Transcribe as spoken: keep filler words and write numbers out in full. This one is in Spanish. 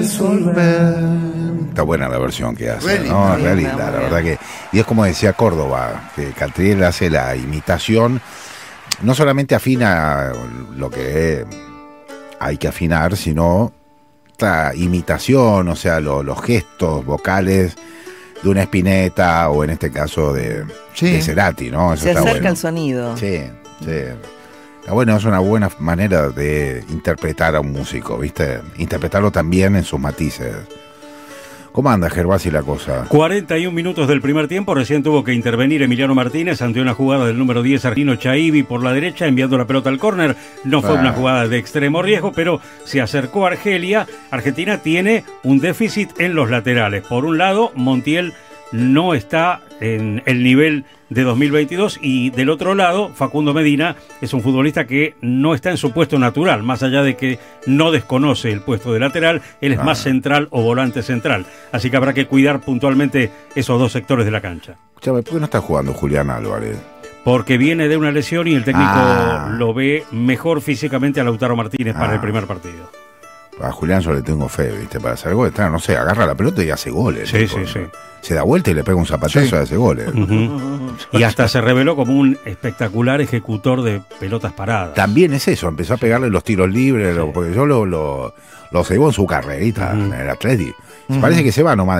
Está buena la versión que hace, Really, ¿no? muy Really, bien, la, muy la bien. verdad que... Y es como decía Córdoba, que Catriel hace la imitación, no solamente afina lo que hay que afinar, sino esta imitación, o sea, lo, los gestos vocales de una Spinetta o en este caso de, Sí. de Cerati, ¿no? Eso Se está acerca bueno. el sonido. Sí, sí. Está bueno, es una buena manera de interpretar a un músico, ¿viste? Interpretarlo también en sus matices. ¿Cómo anda, Gervasi, la cosa? cuarenta y un minutos del primer tiempo, recién tuvo que intervenir Emiliano Martínez ante una jugada del número diez, Argentino Chaibi, por la derecha, enviando la pelota al córner. No fue Ah. una jugada de extremo riesgo, pero se acercó a Argelia. Argentina tiene un déficit en los laterales. Por un lado, Montiel no está en el nivel de dos mil veintidós y del otro lado, Facundo Medina es un futbolista que no está en su puesto natural, más allá de que no desconoce el puesto de lateral, él es Ah. más central o volante central, así que habrá que cuidar puntualmente esos dos sectores de la cancha. Escúchame, ¿por qué no está jugando Julián Álvarez? Porque viene de una lesión y el técnico Ah. lo ve mejor físicamente a Lautaro Martínez para Ah. el primer partido. A Julián yo le tengo fe, ¿viste? Para hacer goles. No sé, agarra la pelota y hace goles. Sí, tipo. sí, sí. Se da vuelta y le pega un zapatazo Sí. y hace goles. Ujú. Y hasta se reveló como un espectacular ejecutor de pelotas paradas. También es eso, empezó a pegarle los tiros libres, lo- porque yo lo, lo, lo cebo en su carrerita Ujú. en el Atleti. Parece que se va nomás